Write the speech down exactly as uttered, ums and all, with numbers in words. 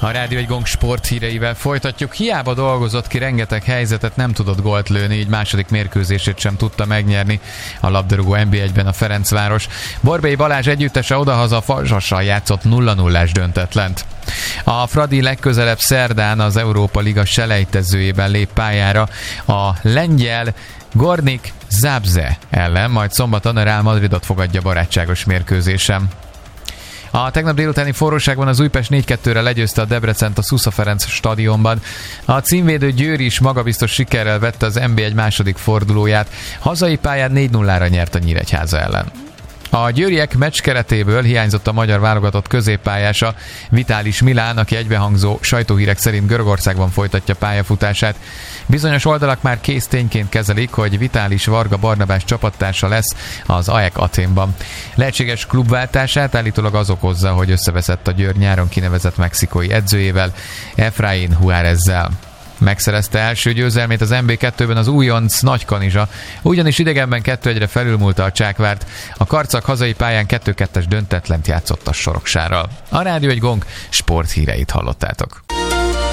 A Rádió egy Gong sport híreivel folytatjuk. Hiába dolgozott ki rengeteg helyzetet, nem tudott gólt lőni, így második mérkőzését sem tudta megnyerni a labdarúgó en bé egyben a Ferencváros. Borbély Balázs együttese odahaza Fazassal játszott nulla nullás döntetlent. A Fradi legközelebb szerdán az Európa Liga selejtezőjében lép pályára a lengyel Gornik Zabrze ellen, majd szombaton a Real Madridot fogadja barátságos mérkőzésen. A tegnap délutáni forróságban az Újpest négy kettőre legyőzte a Debrecent a Szusza Ferenc stadionban. A címvédő Győri is magabiztos sikerrel vette az en bé egy második fordulóját. Hazai pályán négy nullára nyert a Nyíregyháza ellen. A győriek meccs keretéből hiányzott a magyar válogatott középpályása Vitális Milán, aki egybehangzó sajtóhírek szerint Görögországban folytatja pályafutását. Bizonyos oldalak már kész tényként kezelik, hogy Vitális Varga Barnabás csapattársa lesz az á e ká Athénban. Lehetséges klubváltását állítólag az okozza, hogy összeveszett a Győr nyáron kinevezett mexikói edzőjével, Efraín Juárezzel. Megszerezte első győzelmét az en bé kettőben az újonc Nagykanizsa, ugyanis idegenben kettő egyre felülmúlta a Csákvárt. A karcag hazai pályán kettő kettes döntetlent játszott a Soroksárral. A Rádió egy Gong sporthíreit hallottátok.